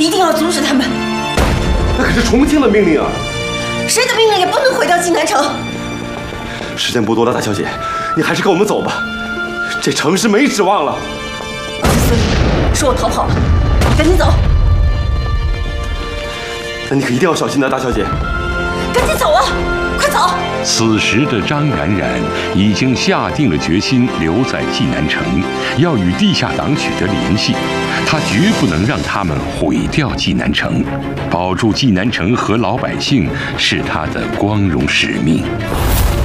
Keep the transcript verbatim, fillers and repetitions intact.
一定要阻止他们。 那可是重庆的命令啊！ 谁的命令也不能毁掉济南城。 时间不多了，大小姐，你还是跟我们走吧，这城市没指望了。 所以说我逃跑了，你赶紧走。 那你可一定要小心呐，大小姐。 赶紧走啊！快走！ 此时的张冉冉已经下定了决心，留在济南城，要与地下党取得联系。他绝不能让他们毁掉济南城，保住济南城和老百姓是他的光荣使命。